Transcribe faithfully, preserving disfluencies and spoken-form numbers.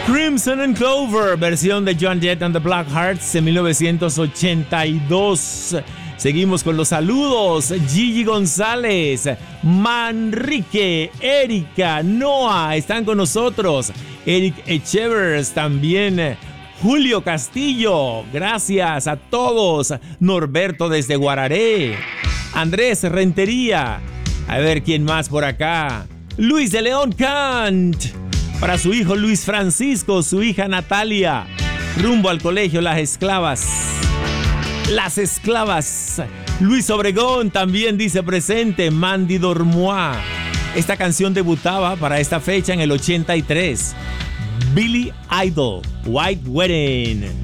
Crimson and Clover, versión de Joan Jett and the Blackhearts en mil novecientos ochenta y dos. Seguimos con los saludos. Gigi González, Manrique, Erika, Noah están con nosotros. Eric Echevers también. Julio Castillo, gracias a todos. Norberto desde Guararé. Andrés Rentería. A ver quién más por acá. Luis de León Kant. Para su hijo Luis Francisco, su hija Natalia. Rumbo al colegio Las Esclavas. Las Esclavas. Luis Obregón también dice presente. Mandy Dormois. Esta canción debutaba para esta fecha en el ochenta y tres. Billy Idol, White Wedding.